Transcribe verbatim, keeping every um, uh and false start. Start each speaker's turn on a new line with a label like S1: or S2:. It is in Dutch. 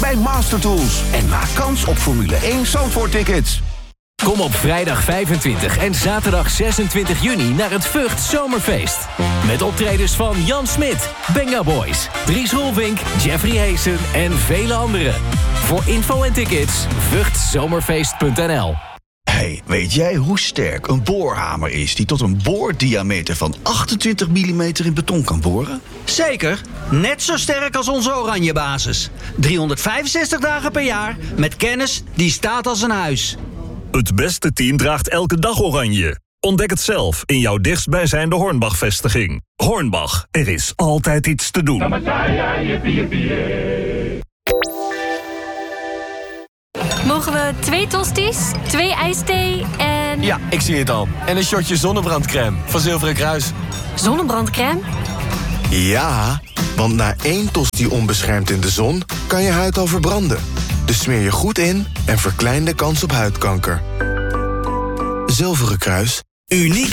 S1: bij Mastertools. En maak kans op Formule één Zandvoort-tickets.
S2: Kom op vrijdag vijfentwintig en zaterdag zesentwintig juni naar het Vught Zomerfeest. Met optredens van Jan Smit, Benga Boys, Dries Roelvink, Jeffrey Heesen en vele anderen. Voor info en tickets, vught zomerfeest punt n l.
S3: Hey, weet jij hoe sterk een boorhamer is die tot een boordiameter van achtentwintig millimeter in beton kan boren?
S4: Zeker, net zo sterk als onze Oranje basis. driehonderdvijfenzestig dagen per jaar met kennis die staat als een huis.
S5: Het beste team draagt elke dag oranje. Ontdek het zelf in jouw dichtstbijzijnde Hornbach-vestiging. Hornbach, er is altijd iets te doen.
S6: Mogen we twee tosties, twee ijsthee en...
S7: Ja, ik zie het al. En een shotje zonnebrandcrème van Zilveren Kruis.
S6: Zonnebrandcrème?
S8: Ja, want na één tosti onbeschermd in de zon kan je huid al verbranden. Dus smeer je goed in en verklein de kans op huidkanker. Zilveren Kruis.
S4: Uniek